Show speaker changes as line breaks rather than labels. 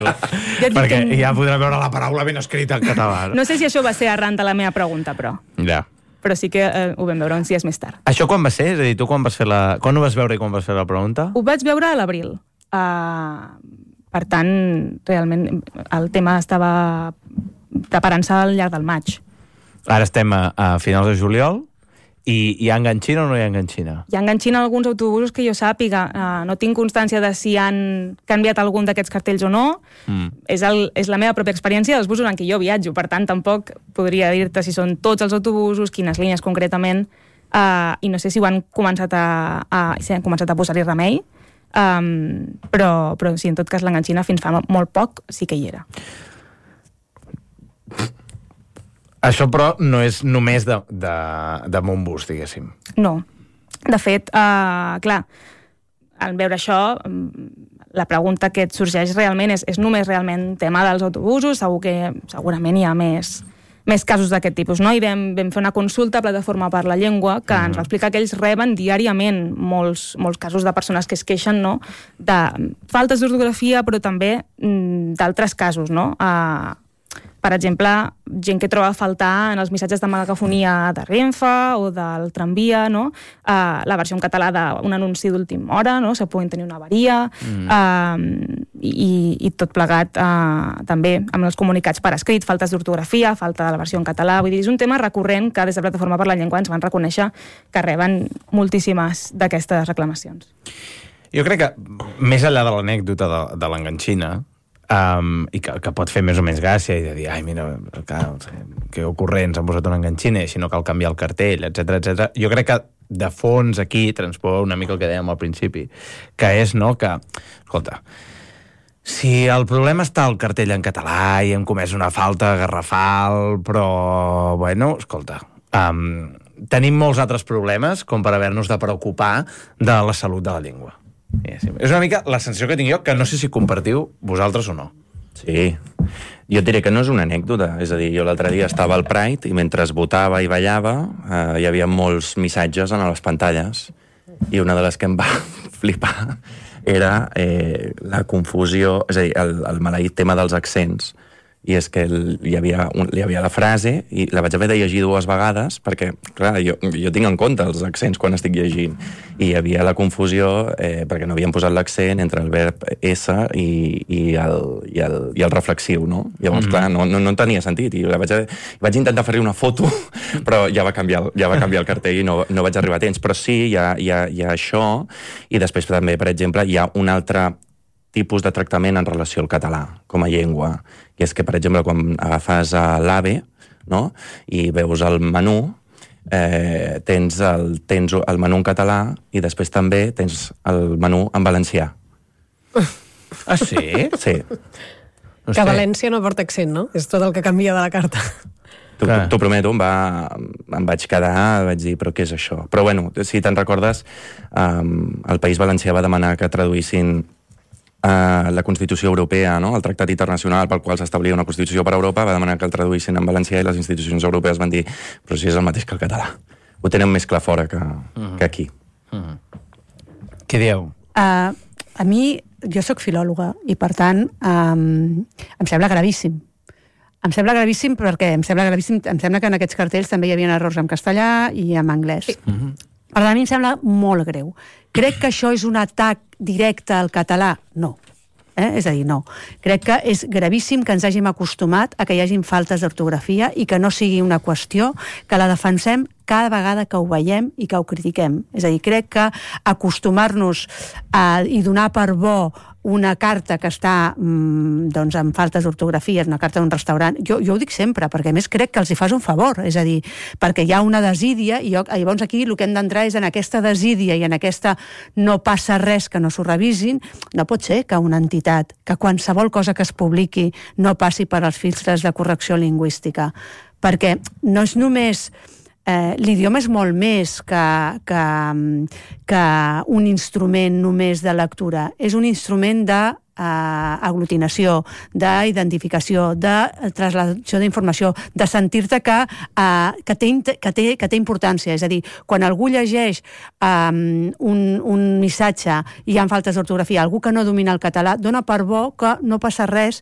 Perquè ja podrà veure la paraula ben escrita en català.
No sé si això va ser arran de la meva pregunta, però...
Ja.
Però sí que ho vam veure uns dies més tard.
Això quan va ser? És a dir, tu quan vas fer quan ho vas veure i quan vas fer la pregunta?
Ho vaig veure a l'abril. Per tant, realment, el tema estava preparant-se al llarg del maig.
Ara estem a finals de juliol. I hi ha enganxina o no hi ha enganxina?
Hi ha enganxina alguns autobusos que jo sàpiga. No tinc constància de si han canviat algun d'aquests cartells o no. És la meva pròpia experiència dels busos en què jo viatjo. Per tant, tampoc podria dir-te si són tots els autobusos, quines línies concretament, i no sé si ho han començat a posar-hi remei. Però sí, en tot cas, l'enganxina fins fa molt poc sí que hi era.
Això, però, no és només de Montbus, diguéssim.
No. De fet, clar, al veure això, la pregunta que et sorgeix realment és només realment tema dels autobusos? Segurament hi ha més casos d'aquest tipus, no? I vam fer una consulta a Plataforma per la Llengua que ens va explicar que ells reben diàriament molts casos de persones que es queixen, no?, de faltes d'ortografia, però també d'altres casos, no?, per exemple, gent que troba a faltar en els missatges de megafonia de Renfe o del tramvia, no? La versió en català d'un anunci d'última hora, no? Se pugui tenir una avaria, i tot plegat també amb els comunicats per escrit, faltes d'ortografia, falta de la versió en català. Vull dir, és un tema recurrent que des de Plataforma per la Llengua ens van reconèixer que reben moltíssimes d'aquestes reclamacions.
Jo crec que, més enllà de l'anècdota de l'enganxina, i que pot fer més o menys gràcia i de dir, ai, mira, que ocorrents, han posat una enganxina i així no cal canviar el cartell, etc. Jo crec que de fons aquí transpon una mica el que dèiem al principi, que és, no, que, escolta, si el problema està al cartell en català i hem comès una falta garrafal, però, bueno, escolta, tenim molts altres problemes com per haver-nos de preocupar de la salut de la llengua. És una mica la sensació que tinc jo, que no sé si compartiu vosaltres o no.
Sí, jo et diré que no és una anècdota. És a dir, jo l'altre dia estava al Pride i mentre votava i ballava hi havia molts missatges en les pantalles i una de les que em va flipar era la confusió, és a dir, el maleït tema dels accents. I és que hi havia la frase i la vaig haver de llegir 2 vegades perquè, clar, jo tinc en compte els accents quan estic llegint i hi havia la confusió perquè no havien posat l'accent entre el verb S i el reflexiu, no? Llavors, clar, no tenia sentit i vaig intentar fer-li una foto però ja va canviar el cartell i no vaig arribar a temps, però sí, hi ha això i després també, per exemple, hi ha un altre tipus de tractament en relació al català com a llengua, que és que, per exemple, quan agafes l'AVE, no?, i veus el menú, tens el menú en català i després també tens el menú en valencià.
Ah, sí?
Sí.
Que València no porta accent, no? És tot el que canvia de la carta.
T'ho prometo, em vaig quedar, vaig dir, però què és això? Però, bueno, si te'n recordes, el País Valencià va demanar que traduïssin la Constitució Europea, no? El tractat internacional pel qual s'establia una Constitució per a Europa, va demanar que el traduïssin en valencià i les institucions europees van dir, però si és el mateix que el català. Ho tenen més clar fora que aquí.
Què dieu?
A mi, jo sóc filòloga i, per tant, em sembla gravíssim. Em sembla gravíssim perquè em sembla que en aquests cartells també hi havia errors en castellà i en anglès. Per tant, a mi em sembla molt greu. Crec que això és un atac directe al català? No. És a dir, no. Crec que és gravíssim que ens hàgim acostumat a que hi hagin faltes d'ortografia i que no sigui una qüestió que la defensem cada vegada que ho veiem i que ho critiquem. És a dir, crec que acostumar-nos i donar per bo una carta que està doncs, amb faltes d'ortografia, una carta d'un restaurant, jo ho dic sempre, perquè a més crec que els hi fas un favor, és a dir, perquè hi ha una desídia i llavors aquí el que hem d'entrar és en aquesta desídia i en aquesta no passa res que no s'ho revisin. No pot ser que una entitat, que qualsevol cosa que es publiqui no passi per als filtres de correcció lingüística, perquè no és només... l'idioma és molt més que un instrument només de lectura. És un instrument de d'aglutinació, d'identificació, de trasladació d'informació, de sentir-te que té importància. És a dir, quan algú llegeix un missatge i hi ha faltes d'ortografia, algú que no domina el català, dona per bo que no passa res